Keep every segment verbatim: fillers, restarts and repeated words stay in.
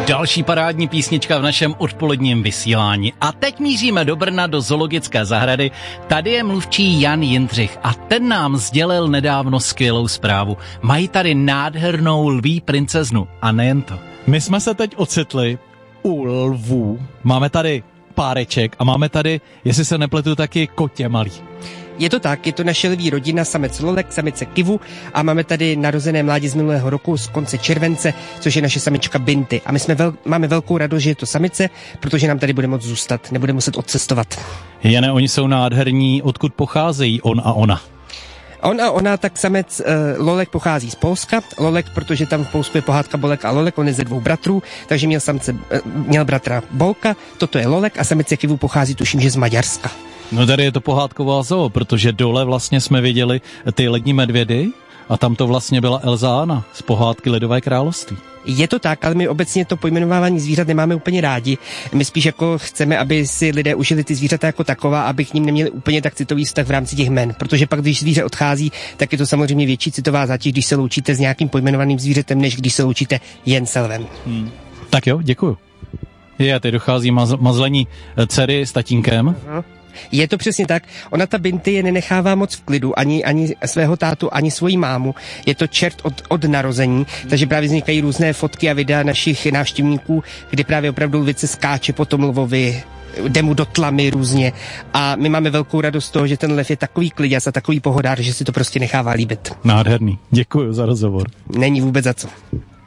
Další parádní písnička v našem odpoledním vysílání. A teď míříme do Brna, do zoologické zahrady. Tady je mluvčí Jan Jindřich a ten nám sdělil nedávno skvělou zprávu. Mají tady nádhernou lví princeznu a nejen to. My jsme se teď ocitli u lvů. Máme tady páreček a máme tady, jestli se nepletu, taky kotě malý. Je to tak, je to naše lví rodina, samec Lolek, samice Kivu a máme tady narozené mládě z minulého roku z konce července, což je naše samička Binty. A my jsme vel, máme velkou radost, že je to samice, protože nám tady bude moct zůstat, nebude muset odcestovat. Jane, oni jsou nádherní, odkud pocházejí on a ona? On a ona, tak samec uh, Lolek pochází z Polska. Lolek, protože tam v Polsku je pohádka Bolek a Lolek, on je ze dvou bratrů, takže měl samce, uh, měl bratra Bolka, toto je Lolek a samice Kivu pochází, tuším, že z Maďarska. No tady je to pohádková zoo, protože dole vlastně jsme viděli ty lední medvědy a tam to vlastně byla Elza Anna z pohádky Ledové království. Je to tak, ale my obecně to pojmenovávání zvířat nemáme úplně rádi. My spíš jako chceme, aby si lidé užili ty zvířata jako taková, aby k ním neměli úplně tak citový vztah v rámci těch jmen. Protože pak, když zvíře odchází, tak je to samozřejmě větší citová zátěž, když se loučíte s nějakým pojmenovaným zvířetem, než když se loučíte jen s lvem. Hmm. Tak jo, děkuju. Je, teď dochází maz- mazlení dcery s tatínkem. Aha. Je to přesně tak. Ona ta Binty je nenechává moc v klidu, ani, ani svého tátu, ani svoji mámu. Je to čert od, od narození, takže právě vznikají různé fotky a videa našich návštěvníků, kdy právě opravdu lvice skáče po tom lvovi, jde mu do tlamy různě. A my máme velkou radost z toho, že ten lev je takový kliděs a takový pohodár, že si to prostě nechává líbit. Nádherný. Děkuji za rozhovor. Není vůbec za co.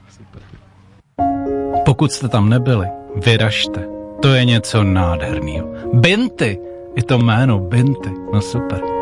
Pokud jste tam nebyli, vyražte. To je něco nádherného. Binty! I to jméno Binty, no super.